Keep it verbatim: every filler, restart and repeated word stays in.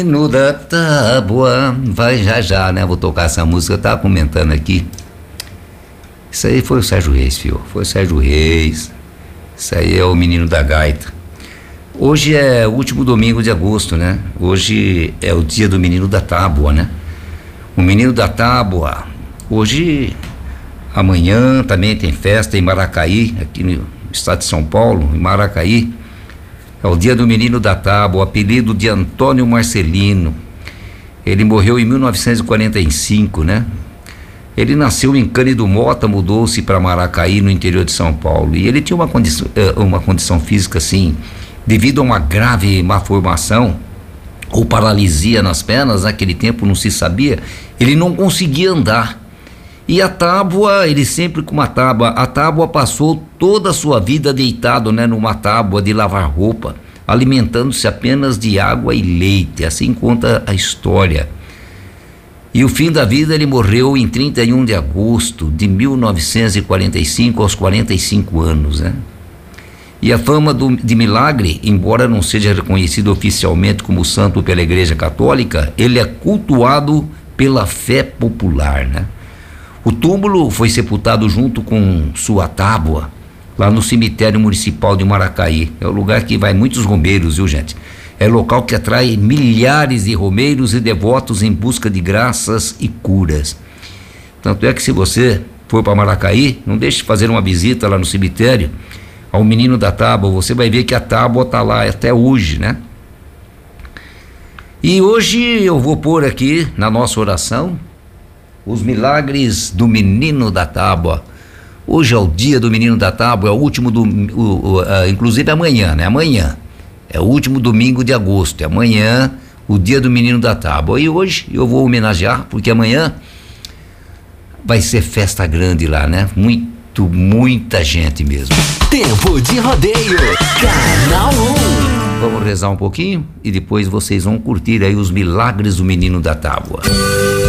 No da tábua, vai já já, né? Vou tocar essa música, eu tava comentando aqui. Isso aí foi o Sérgio Reis, filho. Foi o Sérgio Reis. Isso aí é o menino da gaita. Hoje é o último domingo de agosto, né? Hoje é o dia do menino da tábua, né? O menino da tábua. Hoje, amanhã também tem festa em Maracaí, aqui no estado de São Paulo, em Maracaí. É o dia do menino da tábua, apelido de Antônio Marcelino. Ele morreu em mil novecentos e quarenta e cinco, né? Ele nasceu em Cândido Mota, mudou-se para Maracaí, no interior de São Paulo. E ele tinha uma condição, uma condição física assim, devido a uma grave malformação ou paralisia nas pernas, naquele tempo não se sabia, ele não conseguia andar. E a tábua, ele sempre com uma tábua, a tábua passou toda a sua vida deitado, né, numa tábua de lavar roupa, alimentando-se apenas de água e leite, assim conta a história. E o fim da vida, ele morreu em trinta e um de agosto de mil novecentos e quarenta e cinco, aos quarenta e cinco anos, né? E a fama do, de milagre, embora não seja reconhecido oficialmente como santo pela Igreja Católica, ele é cultuado pela fé popular, né? O túmulo foi sepultado junto com sua tábua, lá no cemitério municipal de Maracaí. É o lugar que vai muitos romeiros, viu, gente? É local que atrai milhares de romeiros e devotos em busca de graças e curas. Tanto é que, se você for para Maracaí, não deixe de fazer uma visita lá no cemitério ao menino da tábua. Você vai ver que a tábua está lá até hoje, né? E hoje eu vou pôr aqui na nossa oração os milagres do menino da tábua. Hoje é o dia do menino da tábua, é o último do, o, o, uh, inclusive amanhã, né? Amanhã é o último domingo de agosto, é amanhã o dia do menino da tábua. E hoje eu vou homenagear, porque amanhã vai ser festa grande lá, né? Muito, muita gente mesmo. Tempo de rodeio, Canal um. Vamos rezar um pouquinho e depois vocês vão curtir aí os milagres do menino da tábua.